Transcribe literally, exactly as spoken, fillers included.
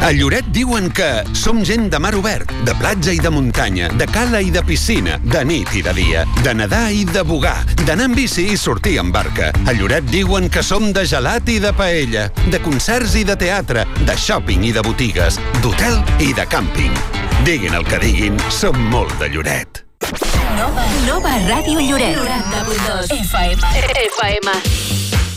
A Lloret diuen que som gent de mar obert, de platja i de muntanya, de cala i de piscina, de nit i de dia, de nedar i de bugar, d'anar en bici i sortir en barca. A Lloret diuen que som de gelat i de paella, de concerts i de teatre, de shopping i de botigues, d'hotel i de càmping. Diguin el que diguin, som molt de Lloret. Nova, Nova Ràdio Lloret. noranta punt dos F M. F M.